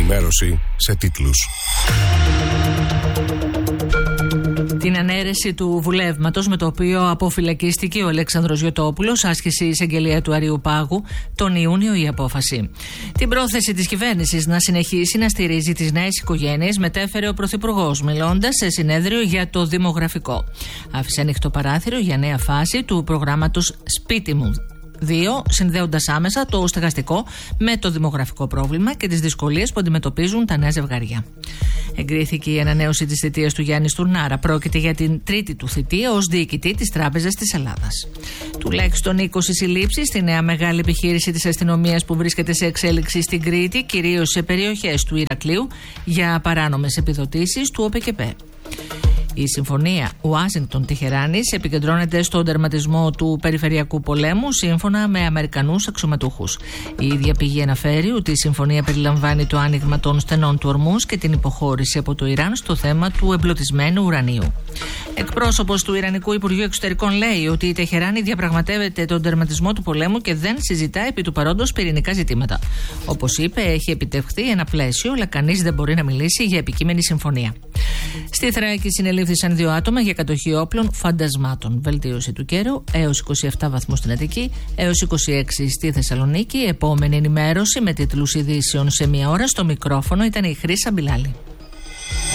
ενημέρωση σε τίτλους. Την ανέρεση του βουλεύματος με το οποίο αποφυλακίστηκε ο Αλέξανδρος Γιωτόπουλος, άσκηση εισαγγελία του Αριουπάγου, τον Ιούνιο η απόφαση. Την πρόθεση της κυβέρνησης να συνεχίσει να στηρίζει τις νέες οικογένειες μετέφερε ο Πρωθυπουργός, μιλώντας σε συνέδριο για το δημογραφικό. Άφησε ανοιχτό παράθυρο για νέα φάση του προγράμματος Σπίτι μου 2, συνδέοντας άμεσα το στεγαστικό με το δημογραφικό πρόβλημα και τις δυσκολίες που αντιμετωπίζουν τα νέα ζευγάρια. Εγκρίθηκε η ανανέωση της θητείας του Γιάννη Στουρνάρα. Πρόκειται για την τρίτη του θητεία ως διοικητή της Τράπεζας της Ελλάδας. Τουλάχιστον 20 συλλήψεις στη νέα μεγάλη επιχείρηση της αστυνομίας που βρίσκεται σε εξέλιξη στην Κρήτη, κυρίως σε περιοχές του Ηρακλείου, για παράνομες επιδοτήσεις του ΟΠΕΚΕΠΕ. Η συμφωνία Ουάσιγκτον-Τεχεράνης επικεντρώνεται στον τερματισμό του περιφερειακού πολέμου σύμφωνα με Αμερικανούς αξιωματούχους. Η ίδια πηγή αναφέρει ότι η συμφωνία περιλαμβάνει το άνοιγμα των στενών του Ορμούζ και την υποχώρηση από το Ιράν στο θέμα του εμπλουτισμένου ουρανίου. Εκπρόσωπος του Ιρανικού Υπουργείου Εξωτερικών λέει ότι η Τεχεράνη διαπραγματεύεται τον τερματισμό του πολέμου και δεν συζητά επί του παρόντος πυρηνικά ζητήματα. Όπως είπε, έχει επιτευχθεί ένα πλαίσιο, αλλά κανείς δεν μπορεί να μιλήσει για επικείμενη συμφωνία. Στη Θράκη συνελήφθησαν 2 άτομα για κατοχή όπλων φαντασμάτων. Βελτίωση του καιρού έως 27 βαθμούς στην Αττική, έως 26 στη Θεσσαλονίκη. Επόμενη ενημέρωση με τίτλους ειδήσεων σε 1 ώρα. Στο μικρόφωνο ήταν η Χρύσα Μπιλάλη.